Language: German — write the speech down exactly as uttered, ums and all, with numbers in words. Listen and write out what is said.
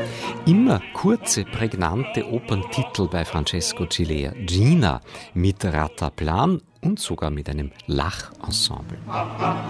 Immer kurze, prägnante Operntitel bei Francesco Cilea. Gina mit Rataplan und sogar mit einem Lachensemble.